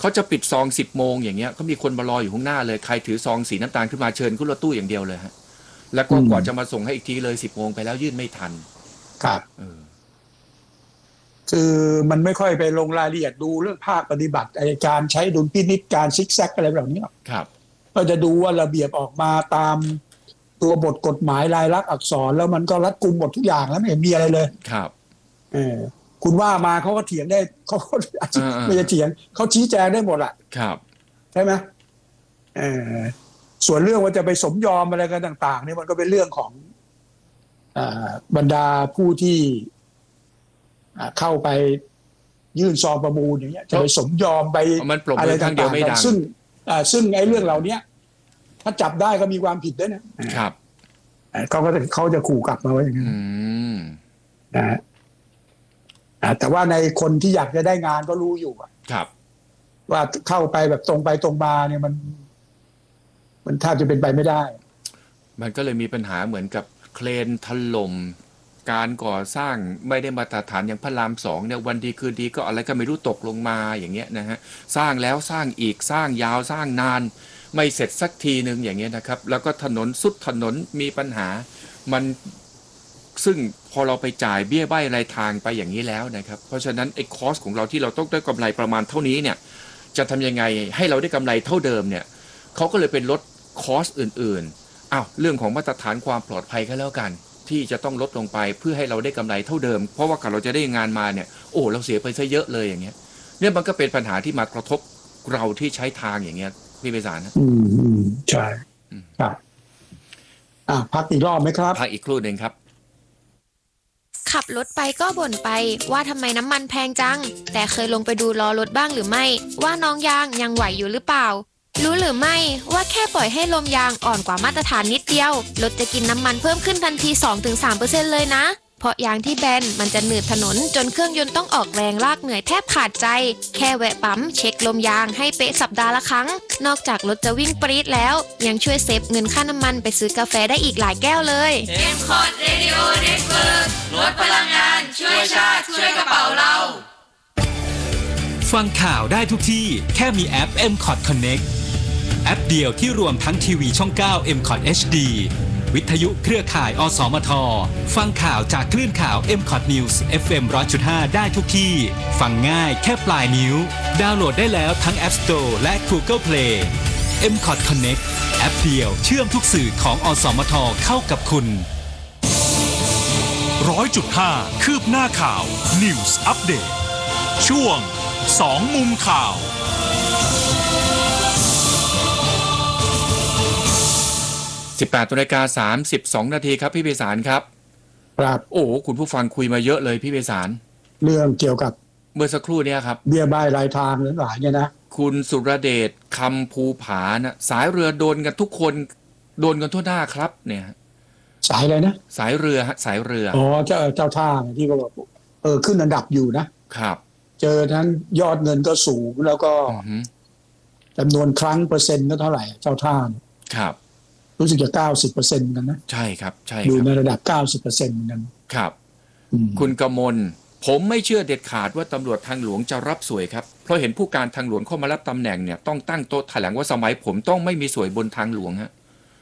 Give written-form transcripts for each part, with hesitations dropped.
เขาจะปิดซอง10 โมงอย่างเงี้ยเขามีคนมารออยู่ข้างหน้าเลยใครถือซองสีน้ำตาลขึ้นมาเชิญขึ้นรถตู้อย่างเดียวเลยฮะแล้วก็กว่าจะมาส่งให้อีกทีเลย10 โมงไปแล้วยื่นไม่ทันครับคือมันไม่ค่อยไปลงรายละเอียดดูเรื่องภาคปฏิบัติการใช้ดุลพินิจการซิกแซกอะไรแบบนี้ครับก็จะดูว่าระเบียบออกมาตามตัวบทกฎหมายลายลักษณ์อักษรแล้วมันก็รัดกุมหมดทุกอย่างแล้วไม่เห็นมีอะไรเลยครับคุณว่ามาเขาก็เถียงได้เขาไม่จะเถียงเขาชี้แจงได้หมดอ่ะครับใช่ไหมส่วนเรื่องว่าจะไปสมยอมอะไรกันต่างๆนี่มันก็เป็นเรื่องของบรรดาผู้ที่เข้าไปยื่นซองประมูลอย่างเงี้ยจะไปสมยอมไปอะไรต่างๆซึ่งไอ้เรื่องเหล่านี้ถ้าจับได้ก็มีความผิดด้วยนะครับเขาจะขู่กลับมาว่าอย่างนั้นนะแต่ว่าในคนที่อยากจะได้งานก็รู้อยู่ครับว่าเข้าไปแบบตรงไปตรงมาเนี่ยมันแทบจะเป็นไปไม่ได้มันก็เลยมีปัญหาเหมือนกับเครนถล่มการก่อสร้างไม่ได้มาตรฐานอย่างพระราม2เนี่ยวันดีคืนดีก็อะไรก็ไม่รู้ตกลงมาอย่างเงี้ยนะฮะสร้างแล้วสร้างอีกสร้างยาวสร้างนานไม่เสร็จสักทีนึงอย่างเงี้ยนะครับแล้วก็ถนนสุดถนนมีปัญหามันซึ่งพอเราไปจ่ายเบี้ยใบ้รายทางไปอย่างนี้แล้วนะครับเพราะฉะนั้นไอ้คอสของเราที่เราต้องได้กำไรประมาณเท่านี้เนี่ยจะทำยังไงให้เราได้กำไรเท่าเดิมเนี่ยเขาก็เลยเป็นลดคอสอื่นๆเรื่องของมาตรฐานความปลอดภัยก็แล้วกันที่จะต้องลดลงไปเพื่อให้เราได้กำไรเท่าเดิมเพราะว่าเราจะได้งานมาเนี่ยเราเสียไปซะเยอะเลยอย่างเงี้ยเนี่ยมันก็เป็นปัญหาที่มากระทบเราที่ใช้ทางอย่างเงี้ยพี่ไพศาลนะใช่ครับพักอีกรอบไหมครับพักอีกครู่หนึ่งครับขับรถไปก็บ่นไปว่าทำไมน้ำมันแพงจังแต่เคยลงไปดูล้อรถบ้างหรือไม่ว่าน้องยางยังไหวอยู่หรือเปล่ารู้หรือไม่ว่าแค่ปล่อยให้ลมยางอ่อนกว่ามาตรฐานนิดเดียวรถจะกินน้ำมันเพิ่มขึ้นทันที 2-3% เลยนะเพราะยางที่แบนมันจะหนืดถนนจนเครื่องยนต์ต้องออกแรงลากเหนื่อยแทบขาดใจแค่แวะปั๊มเช็คลมยางให้เป๊ะสัปดาห์ละครั้งนอกจากรถจะวิ่งปรี๊ดแล้วยังช่วยเซฟเงินค่าน้ำมันไปซื้อกาแฟได้อีกหลายแก้วเลย M-Cot Radio Network ลดพลังงานช่วยชาติช่วยกระเป๋าเราฟังข่าวได้ทุกที่แค่มีแอป M-Cot Connectแอปเดียวที่รวมทั้งทีวีช่อง 9 M-Cot HD วิทยุเครือข่ายอสมทฟังข่าวจากคลื่นข่าว M-Cot News FM 100.5 ได้ทุกที่ฟังง่ายแค่ปลายนิ้วดาวน์โหลดได้แล้วทั้ง App Store และ Google Play M-Cot Connect แอปเดียวเชื่อมทุกสื่อของอสมทเข้ากับคุณ 100.5 คืบหน้าข่าว News Update ช่วง2 มุมข่าว 18:32 นาทีครับพี่ไพศาลครับครับคุณผู้ฟังคุยมาเยอะเลยพี่ไพศาลเรื่องเกี่ยวกับเมื่อสักครู่นี้ครับเบี้ยบ้ายรายทางหลายเนี่ยนะคุณสุรเดชคำภูผานะสายเรือโดนกันทุกคนโดนกันทั่วหน้าครับเนี่ยสายอะไรนะสายเรือสายเรือเจ้าท่าที่ก็บอกขึ้นอันดับอยู่นะครับเจอทั้งยอดเงินก็สูงแล้วก็จำนวนครั้งเปอร์เซ็นต์ก็เท่าไหร่เจ้าท่าครับรู้สึกจะ 90% กันนะใช่ครับใช่อยู่ในระดับ 90% กันครับคุณกมลผมไม่เชื่อเด็ดขาดว่าตำรวจทางหลวงจะรับสวยครับเพราะเห็นผู้การทางหลวงเข้ามารับตำแหน่งเนี่ยต้องตั้งโต๊ะแถลงว่าสมัยผมต้องไม่มีสวยบนทางหลวงฮะ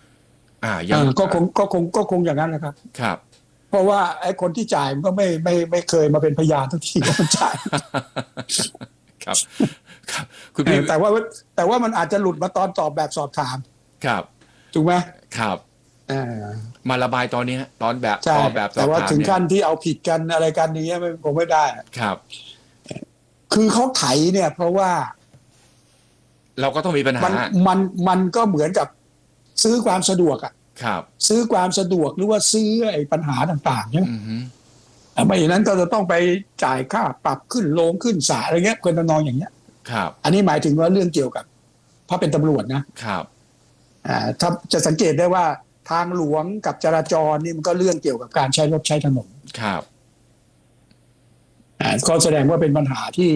ก็คงอย่างนั้นแหละครับครับเพราะว่าไอ้คนที่จ่ายมันก็ไม่เคยมาเป็นพยานทั้งทีว่ามันจ่ายครับคุณพี่แต่ว่ามันอาจจะหลุดมาตอนตอบแบบสอบถามครับถูกไหมครับมาระบายตอนนี้ตอนแบบตอบแบบแต่ว่าถึงขั้นที่เอาผิดกันอะไรกันอย่างเงี้ยคงไม่ได้ครับคือเขาไถเนี่ยเพราะว่าเราก็ต้องมีปัญหามันก็เหมือนกับซื้อความสะดวกครับซื้อความสะดวกหรือว่าซื้อไอ้ปัญหาต่างๆเนี่ยไม่อย่างนั้นก็จะต้องไปจ่ายค่าปรับขึ้นโรงขึ้นศาลอะไรเงี้ยคนนองอย่างเงี้ยครับอันนี้หมายถึงว่าเรื่องเกี่ยวกับเพราะเป็นตำรวจนะครับถ้าจะสังเกตได้ว่าทางหลวงกับจราจรนี่มันก็เรื่องเกี่ยวกับการใช้รถใช้ถนนครับก็แสดงว่าเป็นปัญหาที่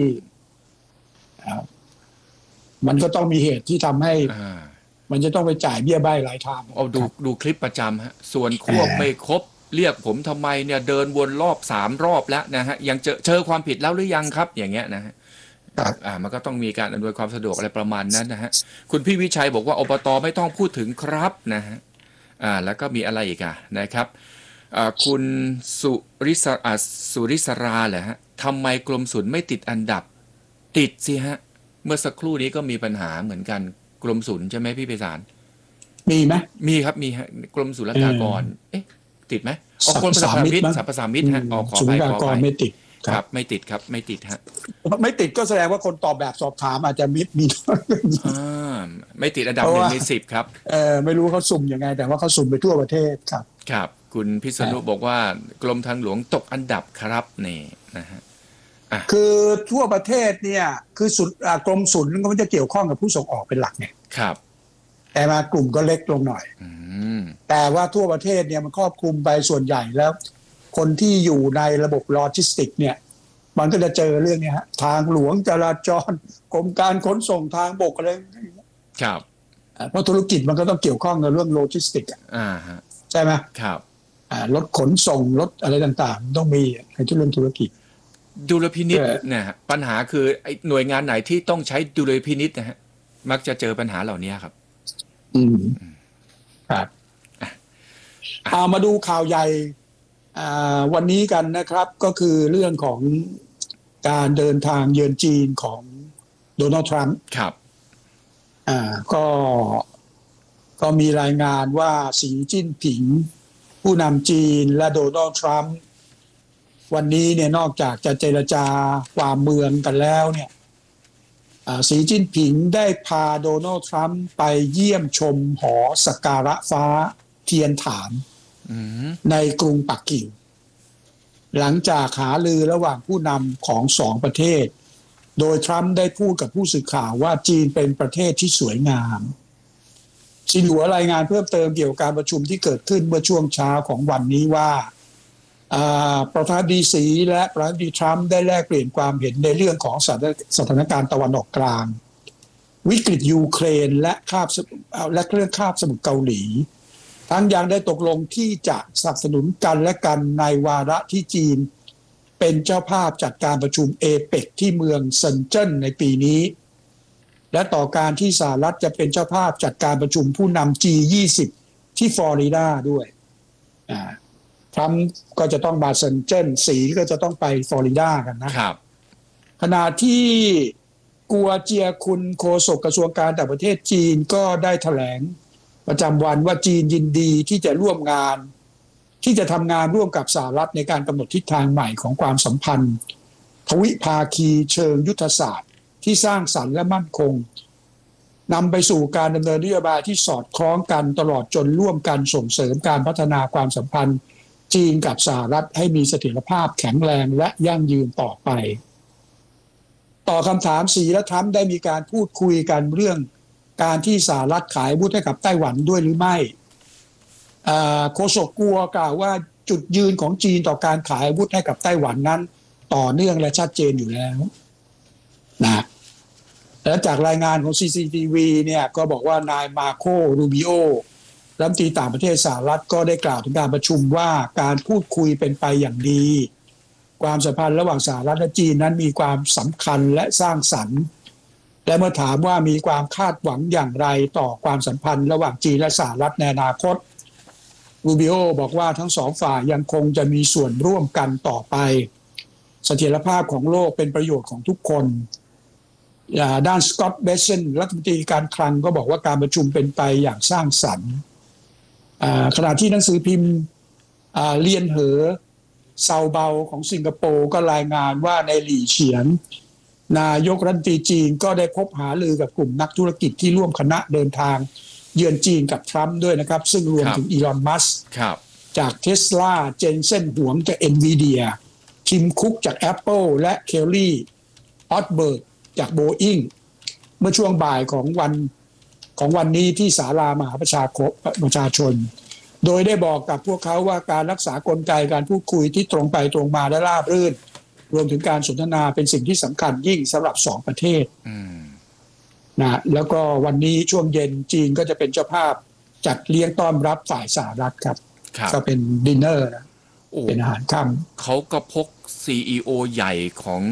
มันก็ต้องมีเหตุที่ทำให้มันจะต้องไปจ่ายเบี้ยใบ้หลายทางดูคลิปประจำฮะส่วนควบไม่ครบเรียกผมทำไมเนี่ยเดินวนรอบ3 รอบแล้วนะฮะยังเจอความผิดแล้วหรือยังครับอย่างเงี้ยนะฮะครับมันก็ต้องมีการอำนวยความสะดวกอะไรประมาณนั้นนะฮะคุณพี่วิชัยบอกว่าอบตไม่ต้องพูดถึงครับนะฮะแล้วก็มีอะไรอีกนะครับคุณสุริศราเหรอฮะทำไมกรมศุลไม่ติดอันดับติดสิฮะเมื่อสักครู่นี้ก็มีปัญหาเหมือนกันกรมศุลใช่ไหมพี่ไพศาลมีไหมมีครับมีฮะกรมศุลกากรติดไหมกรมสรรพสามิตฮะขอศุลไปกากรไม่ติดครับไม่ติดครับไม่ติดฮะไม่ติดก็แสดงว่าคนตอบแบบสอบถามอาจจะมีน้อยไม่ติดอันดับ1 ใน 10ครับไม่รู้เขาสุ่มยังไงแต่ว่าเขาสุ่มไปทั่วประเทศครับครับคุณพิษณุบอกว่ากรมทางหลวงตกอันดับครับนี่นะฮะคือทั่วประเทศเนี่ยคือกรมศุลก็มันจะเกี่ยวข้องกับผู้ส่งออกเป็นหลักเนี่ยครับแต่มากลุ่มก็เล็กลงหน่อยแต่ว่าทั่วประเทศเนี่ยมันครอบคลุมไปส่วนใหญ่แล้วคนที่อยู่ในระบบโลจิสติกเนี่ยมันก็จะเจอเรื่องนี้ฮะทางหลวงจราจรกรมการขนส่งทางบกอะไรครับเพราะธุรกิจมันก็ต้องเกี่ยวข้องกับเรื่องโลจิสติกใช่ไหมครับรถขนส่งรถอะไรต่างๆต้องมีในเรื่องธุรกิจดุลพินิจเนี่ยปัญหาคือหน่วยงานไหนที่ต้องใช้ดุลพินิจนะฮะมักจะเจอปัญหาเหล่านี้ครับครับมาดูข่าวใหญ่วันนี้กันนะครับก็คือเรื่องของการเดินทางเยือนจีนของโดนัลด์ทรัมป์ครับก็มีรายงานว่าสีจิ้นผิงผู้นำจีนและโดนัลด์ทรัมป์วันนี้เนี่ยนอกจากจะเจรจาความเมืองกันแล้วเนี่ยสีจิ้นผิงได้พาโดนัลด์ทรัมป์ไปเยี่ยมชมหอสักการะฟ้าเทียนฐานในกรุงปักกิ่งหลังจากหารือระหว่างผู้นำของสองประเทศโดยทรัมป์ได้พูดกับผู้สื่อข่าวว่าจีนเป็นประเทศที่สวยงามซินหัวรายงานเพิ่มเติมเกี่ยวกับการประชุมที่เกิดขึ้นเมื่อช่วงเช้าของวันนี้ว่าประธานาธิบดีสีและประธานาธิบดีทรัมป์ได้แลกเปลี่ยนความเห็นในเรื่องของสถานการณ์ตะวันออกกลางวิกฤตยูเครนและเรื่องคาบสมุทรเกาหลีทั้งยังได้ตกลงที่จะสนับสนุนกันและกันในวาระที่จีนเป็นเจ้าภาพจัดการประชุมเอเปกที่เมืองเซินเจิ้นในปีนี้และต่อการที่สหรัฐจะเป็นเจ้าภาพจัดการประชุมผู้นำ G20 ที่ฟลอริดาด้วยทรัมป์ก็จะต้องมาเซินเจิ้นสีก็จะต้องไปฟลอริดากันนะครับขณะที่กัวเจียคุนโฆษกกระทรวงการต่างประเทศจีนก็ได้แถลงประจำวันว่าจีนยินดีที่จะร่วมงานที่จะทำงานร่วมกับสหรัฐในการกำหนดทิศทางใหม่ของความสัมพันธ์ทวิภาคีเชิงยุทธศาสตร์ที่สร้างสรรค์และมั่นคงนำไปสู่การดำเนินนโยบายที่สอดคล้องกันตลอดจนร่วมกันส่งเสริมการพัฒนาความสัมพันธ์จีนกับสหรัฐให้มีเสถียรภาพแข็งแรงและยั่งยืนต่อไปต่อคำถามสีและทรัมป์ได้มีการพูดคุยกันเรื่องการที่สหรัฐขายอาวุธให้กับไต้หวันด้วยหรือไม่โฆษกกัวกล่าวว่าจุดยืนของจีนต่อการขายอาวุธให้กับไต้หวันนั้นต่อเนื่องและชัดเจนอยู่แล้วนะและจากรายงานของ CCTV เนี่ยก็บอกว่านายมาโครูบิโอรัฐมนตรีต่างประเทศสหรัฐก็ได้กล่าวถึงการประชุมว่าการพูดคุยเป็นไปอย่างดีความสัมพันธ์ระหว่างสหรัฐและจีนนั้นมีความสำคัญและสร้างสรรค์และเมื่อถามว่ามีความคาดหวังอย่างไรต่อความสัมพันธ์ระหว่างจีนและสหรัฐในอนาคตรูบิโอบอกว่าทั้งสองฝ่ายยังคงจะมีส่วนร่วมกันต่อไปเสถียรภาพของโลกเป็นประโยชน์ของทุกคนด้านสกอตต์เบเซนรัฐมนตรีการคลังก็บอกว่าการประชุมเป็นไปอย่างสร้างสรรค์ขณะที่หนังสือพิมพ์เลียนเหอเซาเบาของสิงคโปร์ก็รายงานว่าในหลี่เฉียนนายกรัฐมนตรีจีนก็ได้พบหารือกับกลุ่มนักธุรกิจที่ร่วมคณะเดินทางเยือนจีนกับทรัมป์ด้วยนะครับซึ่งรวมถึงอีลอนมัสก์จากเทสลาเจนเซ่นหวงจาก NVIDIA ทิมคุกจาก Apple และเคลลี่ออตเบิร์กจาก Boeing เมื่อช่วงบ่ายของวันนี้ที่ศาลามหาประชาชนโดยได้บอกกับพวกเขาว่าการรักษากลไกการพูดคุยที่ตรงไปตรงมาและราบรื่นรวมถึงการสนทนาเป็นสิ่งที่สำคัญยิ่งสำหรับสองประเทศนะแล้วก็วันนี้ช่วงเย็นจีนก็จะเป็นเจ้าภาพจัดเลี้ยงต้อนรับฝ่ายสหรัฐครับก็เป็นดินเนอร์นะเป็นอาหารค่ำเขาก็พก CEO ใหญ่ของ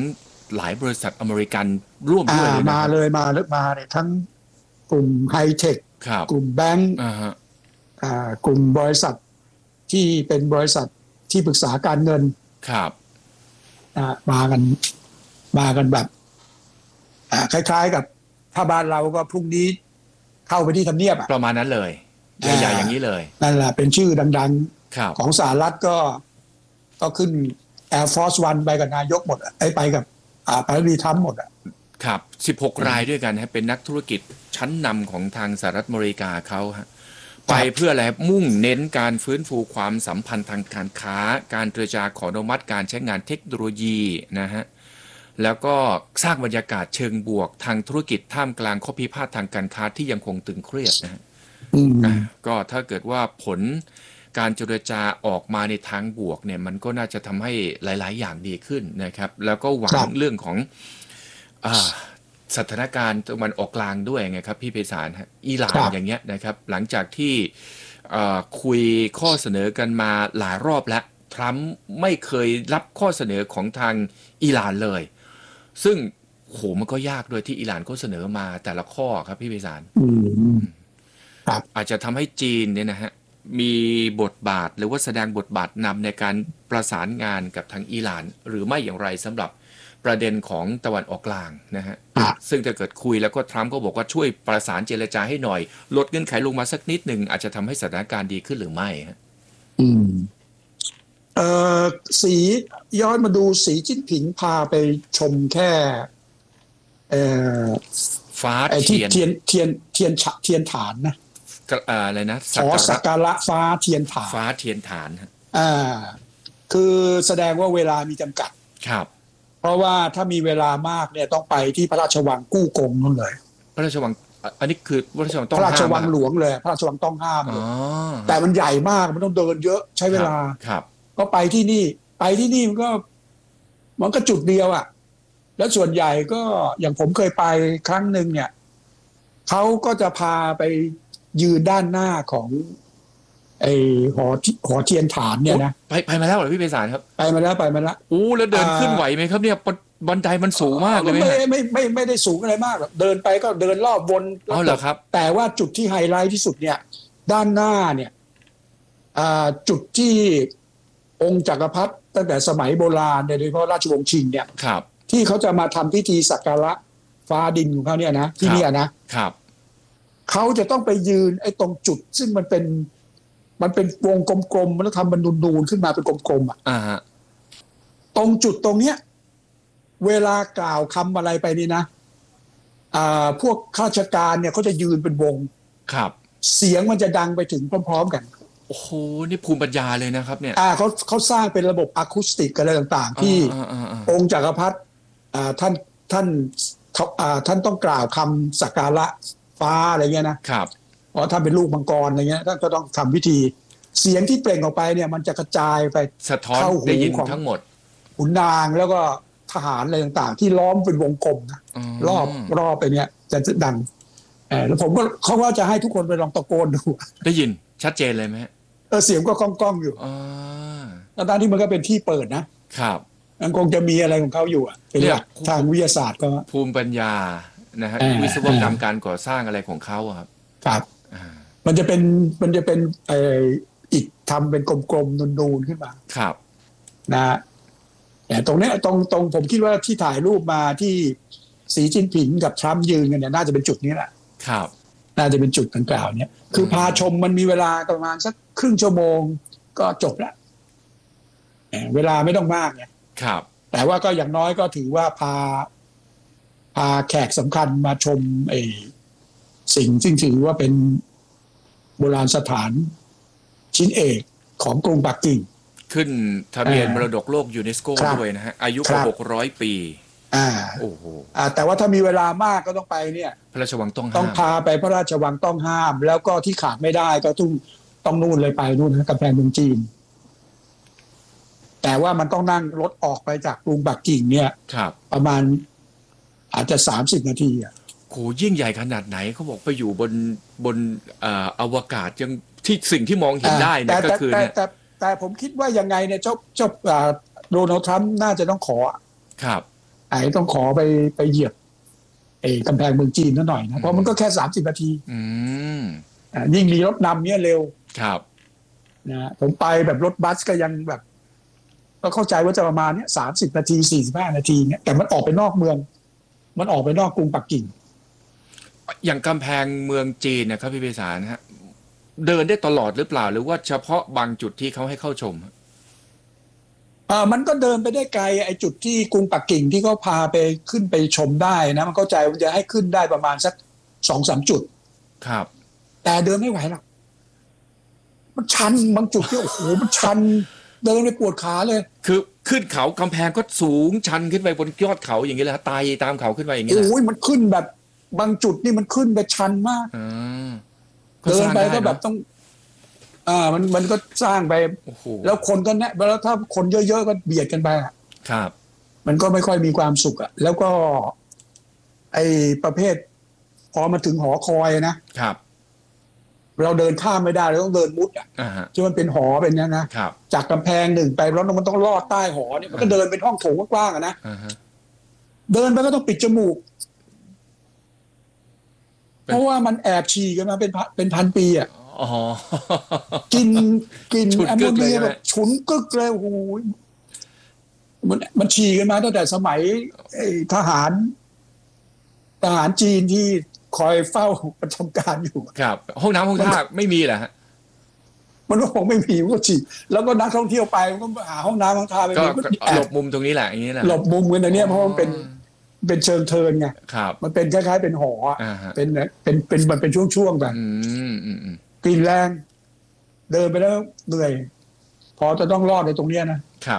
หลายบริษัทอเมริกันร่วมด้วยเลยนะมาเลยมาเนี่ยทั้งกลุ่มไฮเทคกลุ่มแบงก์กลุ่มบริษัทที่เป็นบริษัทที่ปรึกษาการเงินครับมากันแบบคล้ายๆกับถ้าบ้านเราก็พรุ่งนี้เข้าไปที่ทำเนียบประมาณนั้นเลยใหญ่ๆอย่างนี้เลยนั่นแหละเป็นชื่อดังๆของสหรัฐก็ขึ้น Air Force One ไปกับนายกหมดไปกับประธานาธิบดีทรัมป์หมดครับ16 รายด้วยกันฮะเป็นนักธุรกิจชั้นนำของทางสหรัฐอเมริกาเขาฮะไปเพื่ออะไรมุ่งเน้นการฟื้นฟูความสัมพันธ์ทางการค้าการเจรจาขออนุมัติการใช้งานเทคโนโลยีนะฮะแล้วก็สร้างบรรยากาศเชิงบวกทางธุรกิจท่ามกลางข้อพิพาททางการค้าที่ยังคงตึงเครียดนะฮะก็ถ้าเกิดว่าผลการเจรจาออกมาในทางบวกเนี่ยมันก็น่าจะทำให้หลายๆอย่างดีขึ้นนะครับแล้วก็หวังเรื่องของสถานการณ์ตะวันออกกลางด้วยไงครับพี่ไพศาลฮะอิหร่านอย่างเงี้ยนะครับหลังจากที่คุยข้อเสนอกันมาหลายรอบแล้วทรัมป์ไม่เคยรับข้อเสนอของทางอิหร่านเลยซึ่งโหมันก็ยากด้วยที่อิหร่านเขาเสนอมาแต่ละข้อครับพี่ไพศาลอาจจะทำให้จีนเนี่ยนะฮะมีบทบาทหรือว่าแสดงบทบาทนำในการประสานงานกับทางอิหร่านหรือไม่อย่างไรสำหรับประเด็นของตะวันออกกลางนะฮะซึ่งถ้าเกิดคุยแล้วก็ทรัมป์ก็บอกว่าช่วยประสานเจรจาให้หน่อยลดเงื่อนไขลงมาสักนิดหนึ่งอาจจะทำให้สถานการณ์ดีขึ้นหรือไม่ฮะสีย้อนมาดูสีจิ้นผิงพาไปชมแค่ฟ้าเทียนฐานนะอะไรนะขอสักการะฟ้าเทียนฐานคือแสดงว่าเวลามีจำกัดครับเพราะว่าถ้ามีเวลามากเนี่ยต้องไปที่พระราชวังกู้กงนั่นเลยพระราชวังอันนี้คือพระราชวังต้องห้ามพระราชวังหลวงเลยพระราชวังต้องห้ามแต่มันใหญ่มากมันต้องเดินเยอะใช้เวลาครับก็ไปที่นี่มันก็จุดเดียวแล้วส่วนใหญ่ก็อย่างผมเคยไปครั้งหนึ่งเนี่ยเขาก็จะพาไปยืนด้านหน้าของไอ้หอเทียนฐานเนี่ยนะไปมาแล้วเหรอพี่ไพศาลครับไปมาแล้วแล้วเดินขึ้นไหวไหมครับเนี่ยบันไดมันสูงมากเลยไหมไม่ได้สูงอะไรมากหรอกเดินไปก็เดินรอบวนเหรอครับแต่ว่าจุดที่ไฮไลท์ที่สุดเนี่ยด้านหน้าเนี่ยจุดที่องค์จักรพรรดิตั้งแต่สมัยโบราณโดยเฉพาะราชวงศ์ชิงเนี่ยที่เขาจะมาทำพิธีสักการะฟ้าดินของเขาเนี่ยนะที่เนี่ยนะครับเขาจะต้องไปยืนไอ้ตรงจุดซึ่งมันเป็นวงกลมๆแล้วทำมันนูนๆขึ้นมาเป็นกลมๆตรงจุดตรงเนี้ยเวลากล่าวคำอะไรไปนี่นะพวกข้าราชการเนี่ยเขาจะยืนเป็นวงครับเสียงมันจะดังไปถึงพร้อมๆกันโอ้โหนี่ภูมิปัญญาเลยนะครับเนี่ยเขาสร้างเป็นระบบอะคูสติกอะไรต่างๆที่องค์จักรพรรดิท่านต้องกล่าวคำสักการะฟ้าอะไรเงี้ยนะครับเพราะท่านเป็นลูกมังกรอะไรเงี้ยท่านก็ต้องทำพิธีเสียงที่เปล่งออกไปเนี่ยมันจะกระจายไปสะท้อนได้ยินทั้งหมดขุนนางแล้วก็ทหารอะไรต่างๆที่ล้อมเป็นวงกลมนะรอบไปเนี่ยจะดังแล้วผมก็เขาก็จะให้ทุกคนไปลองตะโกนดูได้ยินชัดเจนเลยไหมเสียงก็ก้องๆอยู่ตอนที่มันก็เป็นที่เปิดนะครับมันคงจะมีอะไรของเขาอยู่เป็นหลักทางวิทยาศาสตร์ก็ภูมิปัญญานะฮะวิศวกรรมการก่อสร้างอะไรของเขาครับมันจะเป็นอิฐทำเป็นกลมๆนูนๆขึ้นมาครับนะแต่ตรงนี้ตรงผมคิดว่าที่ถ่ายรูปมาที่สีจิ้นผิงกับทรัมป์ยืนกันเนี่ยน่าจะเป็นจุดนี้แหละครับน่าจะเป็นจุดดังกล่าวเนี่ยคือพาชมมันมีเวลาประมาณสักครึ่งชั่วโมงก็จบแล้วเวลาไม่ต้องมากเนี่ยครับแต่ว่าก็อย่างน้อยก็ถือว่าพาแขกสำคัญมาชมสิ่งซึ่งถือว่าเป็นโบราณสถานชิ้นเอกของกรุงปักกิ่งขึ้นทะเบียนมรดกโลกยูเนสโกด้วยนะฮะอายุกว่า600 ปีโอ้โหแต่ว่าถ้ามีเวลามากก็ต้องไปเนี่ยพระราชวังต้องพาไปพระราชวังต้องห้ามแล้วก็ที่ขาดไม่ได้ก็ต้องนู่นเลยไปนู่นนะกำแพงเมืองจีนแต่ว่ามันต้องนั่งรถออกไปจากกรุงปักกิ่งเนี่ยประมาณอาจจะ30 นาทีโหยิ่งใหญ่ขนาดไหนเขาบอกไปอยู่บนอวกาศยังที่สิ่งที่มองเห็นได้เนี่ยก็คือแต่ผมคิดว่ายังไงเนี่ยเจ้าโดนัลด์ทรัมป์น่าจะต้องขอครับต้องขอไปเหยียบกำแพงเมืองจีนนิดหน่อยนะเพราะมันก็แค่30 นาทียิ่งมีรถนำเนี่ยเร็วครับนะผมไปแบบรถบัสก็ยังแบบก็เข้าใจว่าจะประมาณเนี้ย30 นาที45 นาทีเนี่ยแต่มันออกไปนอกเมืองมันออกไปนอกกรุงปักกิ่งอย่างกำแพงเมืองจีนนะครับพี่ไพศาลฮะเดินได้ตลอดหรือเปล่าหรือว่าเฉพาะบางจุดที่เขาให้เข้าชมมันก็เดินไปได้ไกลไอ้จุดที่กรุงปักกิ่งที่เขาพาไปขึ้นไปชมได้นะมันเข้าใจว่าจะให้ขึ้นได้ประมาณสัก2-3 จุดครับแต่เดินไม่ไหวหรอกมันชันบางจุดที่โอ้โหมันชันเดินไปปวดขาเลยคือขึ้นเขากำแพงก็สูงชันขึ้นไปบนยอดเขาอย่างนี้เลยฮะไต่ตามเขาขึ้นไปอย่างนี้โอ้ยมันขึ้นแบบบางจุดนี่มันขึ้นไปชันมากเดินไปก็แบบต้องมันก็สร้างไปแล้วคนก็แน่แล้วถ้าคนเยอะๆก็เบียดกันไปครับมันก็ไม่ค่อยมีความสุขแล้วก็ไอ้ประเภทพอมาถึงหอคอยนะครับเราเดินข้ามไม่ได้เราต้องเดินมุดที่มันเป็นหอเป็นนี้นะจากกำแพงหนึ่งไปแล้วมันต้องลอดใต้หอเนี่ยมันก็เดินเป็นห้องโถงกว้างๆนะเดินไปก็ต้องปิดจมูกเพราะว่ามันแอบฉี่กันมาเป็นพันปีกินแอมโมเนียแบบฉุนกึกเลยโอ้โหมันฉี่กันมาตั้งแต่สมัยทหารจีนที่คอยเฝ้าประจำการอยู่ครับห้องน้ำห้องท่าไม่มีเหรอฮะมันก็คงไม่มีก็ฉี่แล้วก็นักท่องเที่ยวไปมันก็หาห้องน้ำห้องท่าไปก็หลบมุมตรงนี้แหละอย่างนี้แหละหลบมุมกันตรงนี้เพราะมันเป็นเชิงเทินไงมันเป็นคล้ายๆเป็นหอเป็นช่วงๆแบบกลิ่นแรงเดินไปแล้วเหนื่อยพอจะต้องรอดในตรงเนี้ยนะครับ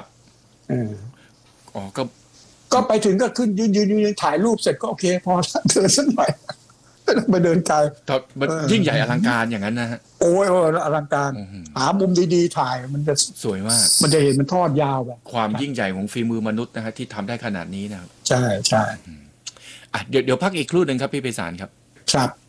ก็ไปถึงก็ขึ้นยืนถ่ายรูปเสร็จก็โอเคพอเดินสักหน่อยต้องไปเดินไกลมันยิ่งใหญ่อลังการอย่างนั้นนะฮะโอ้ยอลังการหามุมดีๆถ่ายมันจะสวยมากมันจะเห็นมันทอดยาวแบบความยิ่งใหญ่ของฝีมือมนุษย์นะฮะที่ทำได้ขนาดนี้นะครับใช่เดี๋ยวพักอีกครู่หนึ่งครับพี่ไพศาลครับครับ